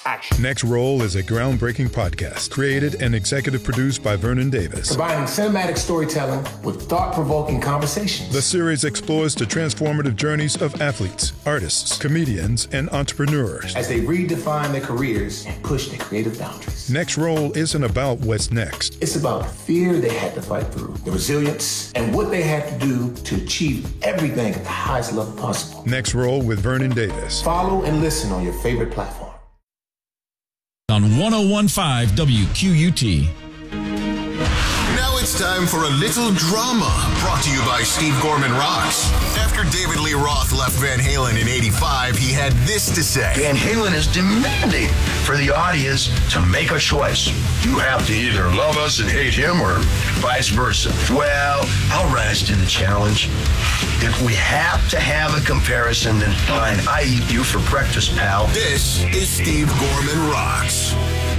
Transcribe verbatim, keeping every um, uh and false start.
action. Next Roll is a groundbreaking podcast created and executive produced by Vernon Davis. Combining cinematic storytelling with thought-provoking conversations. The series explores the transformative journeys of athletes, artists, comedians, and entrepreneurs as they redefine their careers and push their creative boundaries. Next Roll isn't about what's next. It's about the fear they had to fight through, the resilience, and what they had to do to achieve everything at the highest level possible. Next Roll with Vernon Davis. Follow and listen on your favorite platform. On one oh one point five W Q U T. Now it's time for a little drama, brought to you by Steve Gorman Rocks. After David Lee Roth left Van Halen in eighty-five, he had this to say. Van Halen is demanding for the audience to make a choice. You have to either love us and hate him or vice versa. Well, I'll rise to the challenge. If we have to have a comparison, then fine. I eat you for breakfast, pal. This is Steve Gorman Rocks.